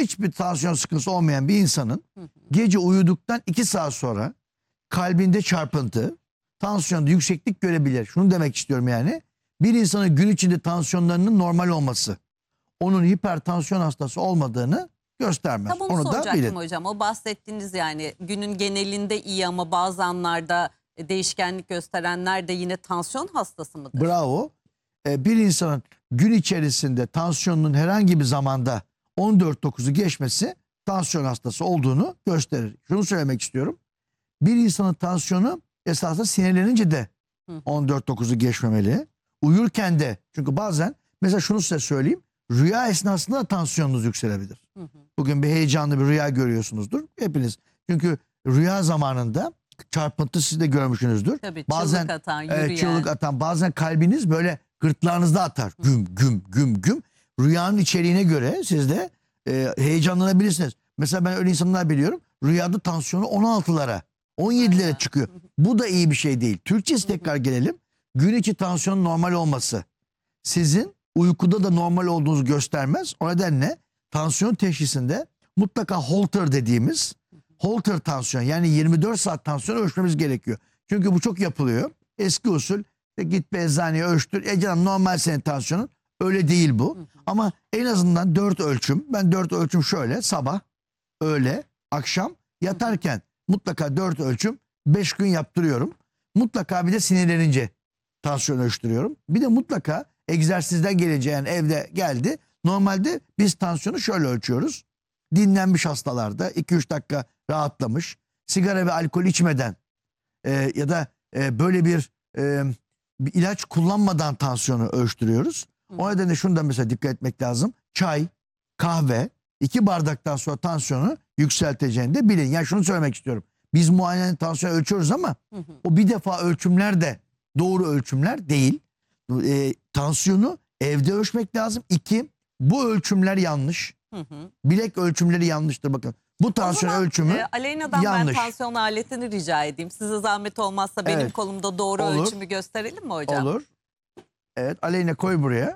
hiçbir tansiyon sıkıntısı olmayan bir insanın gece uyuduktan 2 saat sonra kalbinde çarpıntı, tansiyonda yükseklik görebilir. Şunu demek istiyorum yani. Bir insanın gün içinde tansiyonlarının normal olması, onun hipertansiyon hastası olmadığını göstermez. Tam onu Onu da soracaktım bilin. hocam. O bahsettiğiniz yani günün genelinde iyi ama bazı anlarda değişkenlik gösterenler de yine tansiyon hastası mıdır? Bravo. Bir insanın gün içerisinde tansiyonunun herhangi bir zamanda 14.9'u geçmesi tansiyon hastası olduğunu gösterir. Şunu söylemek istiyorum. Bir insanın tansiyonu esasında sinirlenince de 14.9'u geçmemeli. Uyurken de, çünkü bazen mesela şunu size söyleyeyim. Rüya esnasında da tansiyonunuz yükselebilir. Bugün bir heyecanlı bir rüya görüyorsunuzdur hepiniz. Çünkü rüya zamanında çarpıntı siz de görmüşsünüzdür. Tabii, bazen çığlık atan, yürüyen. çığlık atan, bazen kalbiniz böyle gırtlağınızda atar. Güm güm güm güm. Rüyanın içeriğine göre siz de heyecanlanabilirsiniz. Mesela ben öyle insanlar biliyorum. Rüyada tansiyonu 16'lara, 17'lere çıkıyor. Bu da iyi bir şey değil. Türkçesi tekrar gelelim. Gün içi tansiyon normal olması sizin uykuda da normal olduğunuzu göstermez. O nedenle tansiyon teşhisinde mutlaka Holter dediğimiz Holter tansiyon, yani 24 saat tansiyon ölçmemiz gerekiyor. Çünkü bu çok yapılıyor. Eski usul git bir eczaneye ölçtür. Canım normal senin tansiyonun. Öyle değil bu. Ama en azından 4 ölçüm. Ben 4 ölçüm şöyle: sabah, öğle, akşam, yatarken mutlaka 4 ölçüm 5 gün yaptırıyorum. Mutlaka bir de sinirlenince tansiyon ölçtürüyorum. Bir de mutlaka egzersizden gelince, yani evde geldi. Normalde biz tansiyonu şöyle ölçüyoruz. Dinlenmiş hastalarda 2-3 dakika rahatlamış, sigara ve alkol içmeden ya da böyle bir ilaç kullanmadan tansiyonu ölçtürüyoruz. O nedenle şundan mesela dikkat etmek lazım. Çay, kahve 2 bardaktan sonra tansiyonu yükselteceğini de bilin. Yani şunu söylemek istiyorum. Biz muayene tansiyon ölçüyoruz ama o bir defa ölçümler de doğru ölçümler değil. Tansiyonu evde ölçmek lazım. 2, bu ölçümler yanlış. Bilek ölçümleri yanlıştır, bakın. Bu tansiyon ölçümü Aleyna'dan yanlış. ben tansiyon aletini rica edeyim. Size zahmet olmazsa benim Evet. kolumda doğru Olur. ölçümü gösterelim mi hocam? Olur. Evet, Aleyna koy buraya.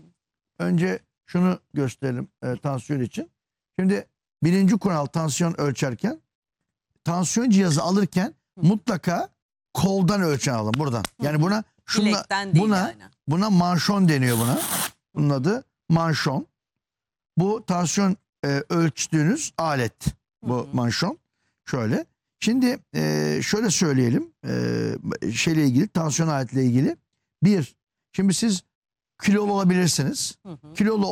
Önce şunu gösterelim tansiyon için. Şimdi birinci kural tansiyon ölçerken, tansiyon cihazı alırken mutlaka koldan ölçen alın, buradan. Yani buna Bilekten değil yani. buna manşon deniyor buna. Bunun adı manşon. Bu tansiyon ölçtüğünüz alet. Bu manşon. Şöyle. Şimdi şöyle söyleyelim. Şeyle ilgili, tansiyon aletle ilgili. Bir, şimdi siz kilolu olabilirsiniz. Kilolu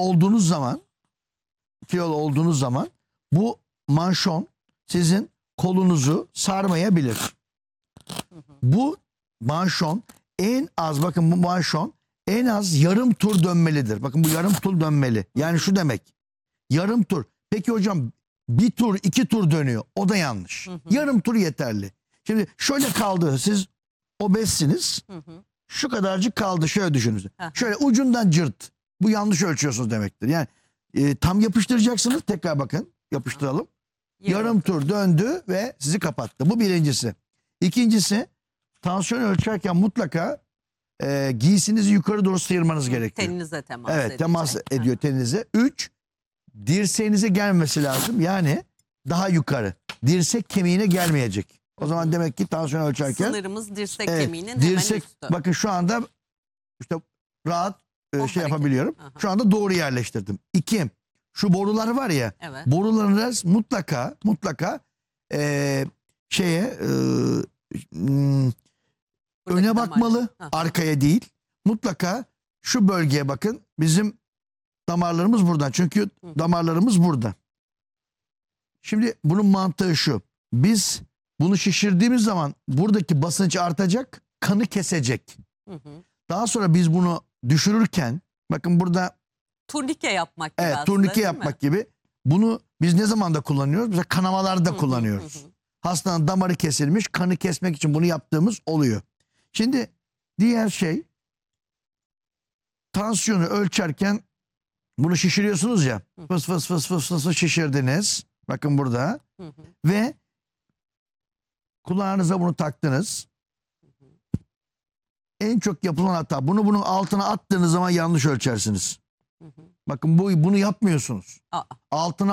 olduğunuz zaman bu manşon sizin kolunuzu sarmayabilir. Bu manşon en az, bakın bu manşon en az yarım tur dönmelidir. Bakın bu yarım tur dönmeli. Yani şu demek. Yarım tur. Peki hocam 1 tur 2 tur dönüyor. O da yanlış. Yarım tur yeterli. Şimdi şöyle kaldı. Siz obezsiniz. Şu kadarcık kaldı. Şöyle düşünün. Şöyle ucundan cırt. Bu yanlış ölçüyorsunuz demektir. Yani tam yapıştıracaksınız. Tekrar bakın. Yapıştıralım. Yarım tur döndü ve sizi kapattı. Bu birincisi. İkincisi, tansiyon ölçerken mutlaka giysinizi yukarı doğru sıyırmanız gerekiyor. Teninize temas Evet, edecek. temas ediyor teninize. 3, dirseğinize gelmesi lazım. Yani daha yukarı. Dirsek kemiğine gelmeyecek. O zaman demek ki tansiyon ölçerken sınırımız dirsek kemiğinin dirsek, hemen üstü. bakın şu anda işte rahat şey yapabiliyorum. Şu anda doğru yerleştirdim. 2, şu borular var ya. Evet. Boruların mutlaka öne bakmalı, arkaya değil. Mutlaka şu bölgeye bakın. Bizim damarlarımız buradan. Çünkü damarlarımız burada. Şimdi bunun mantığı şu. Biz bunu şişirdiğimiz zaman buradaki basınç artacak, kanı kesecek. Daha sonra biz bunu düşürürken, bakın burada turnike yapmak gibi, evet, aslında, turnike yapmak gibi. Bunu biz ne zaman da kullanıyoruz? Mesela kanamalarda kullanıyoruz. Hastanın damarı kesilmiş, kanı kesmek için bunu yaptığımız oluyor. Şimdi diğer şey, tansiyonu ölçerken bunu şişiriyorsunuz ya. Fıs fıs fıs fıs fıs şişirdiniz. Bakın burada. Ve kulağınıza bunu taktınız. En çok yapılan hata, bunun altına attığınız zaman yanlış ölçersiniz. Bakın bunu yapmıyorsunuz. Altına